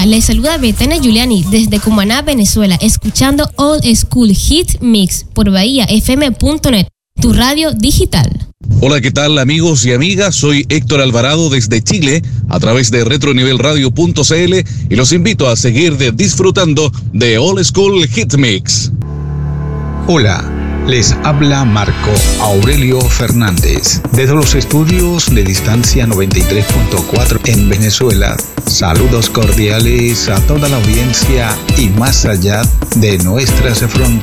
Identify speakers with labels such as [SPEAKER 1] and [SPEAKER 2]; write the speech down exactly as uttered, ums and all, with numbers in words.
[SPEAKER 1] les saluda Betania Giuliani desde Cumaná, Venezuela, escuchando Old School Hit Mix por bahía f m punto net, tu radio digital.
[SPEAKER 2] Hola, ¿qué tal amigos y amigas? Soy Héctor Alvarado desde Chile a través de retronivelradio punto c l y los invito a seguir de disfrutando de Old School Hit Mix.
[SPEAKER 3] Hola, les habla Marco Aurelio Fernández desde los estudios de Distancia noventa y tres punto cuatro en Venezuela. Saludos cordiales a toda la audiencia y más allá de nuestras fronteras.